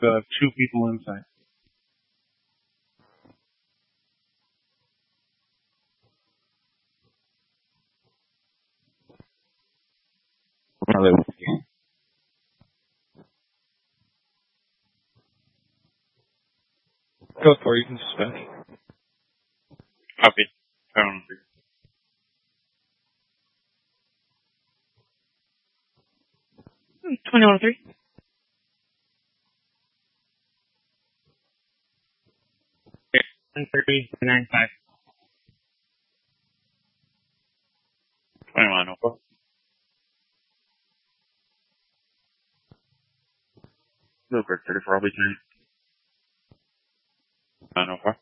two people inside. Go for it, you can suspend. Copy. 2103. 130.95. 2104. Lucre 34, I'll be 904.